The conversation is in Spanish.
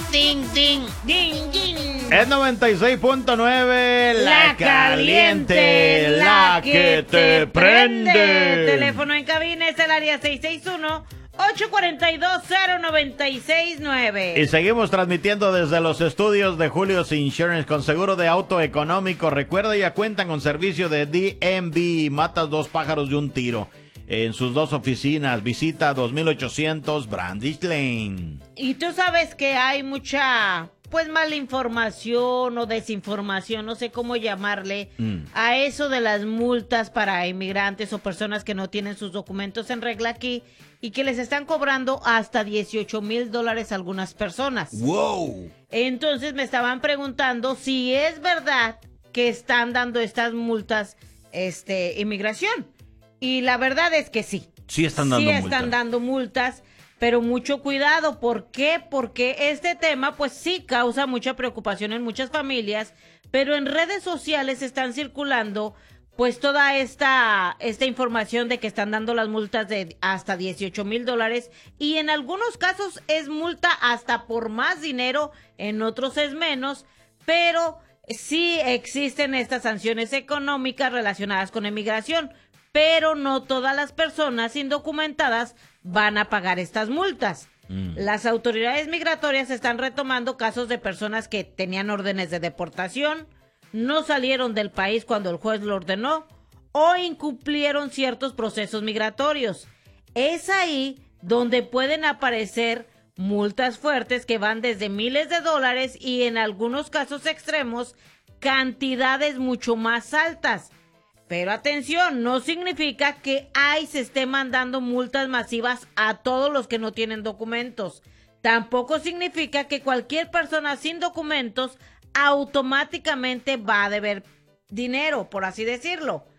ting, ting, ding, ding. Es 96.9, la caliente, la que te prende. Teléfono en cabina es el área 661-842-0969. Y seguimos transmitiendo desde los estudios de Julio's Insurance con seguro de auto económico. Recuerda, ya cuentan con servicio de DMV. Matas dos pájaros de un tiro. En sus dos oficinas, visita 2800 Brandish Lane. Y tú sabes que hay mucha, pues, mala información o desinformación, no sé cómo llamarle, a eso de las multas para inmigrantes o personas que no tienen sus documentos en regla aquí y que les están cobrando hasta $18,000 a algunas personas. ¡Wow! Entonces me estaban preguntando si es verdad que están dando estas multas, inmigración. Y la verdad es que sí. Sí están dando multas. Sí están dando multas, pero mucho cuidado. ¿Por qué? Porque este tema, pues sí causa mucha preocupación en muchas familias, pero en redes sociales están circulando, pues toda esta información de que están dando las multas de hasta $18,000 y en algunos casos es multa hasta por más dinero, en otros es menos, pero sí existen estas sanciones económicas relacionadas con emigración. Pero no todas las personas indocumentadas van a pagar estas multas. Las autoridades migratorias están retomando casos de personas que tenían órdenes de deportación, no salieron del país cuando el juez lo ordenó o incumplieron ciertos procesos migratorios. Es ahí donde pueden aparecer multas fuertes que van desde miles de dólares y en algunos casos extremos, cantidades mucho más altas. Pero atención, no significa que se esté mandando multas masivas a todos los que no tienen documentos. Tampoco significa que cualquier persona sin documentos automáticamente va a deber dinero, por así decirlo.